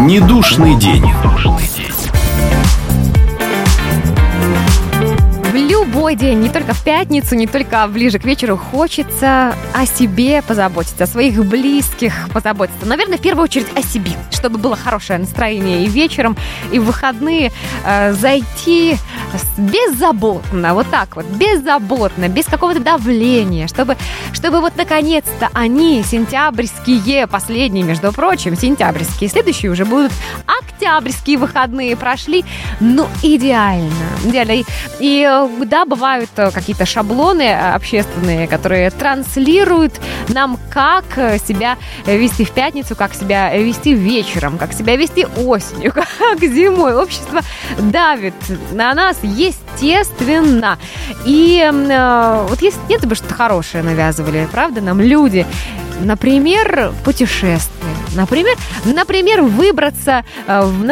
Недушный день. В любой день, не только в пятницу, не только ближе к вечеру, хочется о себе позаботиться, о своих близких позаботиться. Наверное, в первую очередь о себе, чтобы было хорошее настроение и вечером, и в выходные зайти беззаботно, вот так вот, беззаботно, без какого-то давления, чтобы вот наконец-то они, сентябрьские, последние, между прочим, сентябрьские, следующие уже будут октябрьские выходные, прошли, идеально. И да, бывают какие-то шаблоны общественные, которые транслируют нам, как себя вести в пятницу, как себя вести вечером, как себя вести осенью, как зимой. Общество давит на нас, естественно. И вот если бы что-то хорошее навязывали, правда, нам люди, например, путешествия, например, выбраться